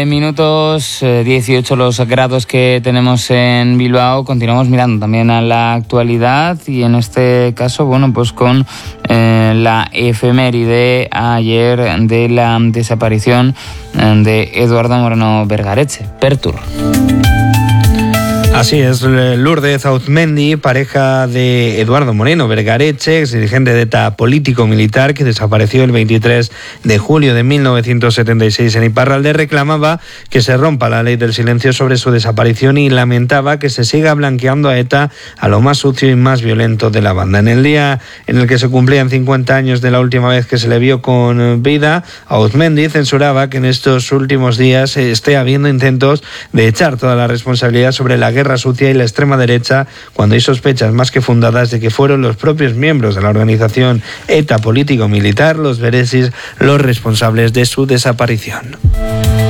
En minutos 18 los grados que tenemos en Bilbao. Continuamos mirando también a la actualidad y en este caso, pues con la efeméride ayer de la desaparición de Eduardo Moreno Vergaretxe, Pertur. Así es, Lourdes Auzmendi, pareja de Eduardo Moreno Vergaretxe, ex dirigente de ETA político-militar que desapareció el 23 de julio de 1976 en Iparralde, reclamaba que se rompa la ley del silencio sobre su desaparición y lamentaba que se siga blanqueando a ETA, a lo más sucio y más violento de la banda. En el día en el que se cumplían 50 años de la última vez que se le vio con vida, Auzmendi censuraba que en estos últimos días esté habiendo intentos de echar toda la responsabilidad sobre la guerra sucia y la extrema derecha, cuando hay sospechas más que fundadas de que fueron los propios miembros de la organización ETA político-militar, los Beresis, los responsables de su desaparición.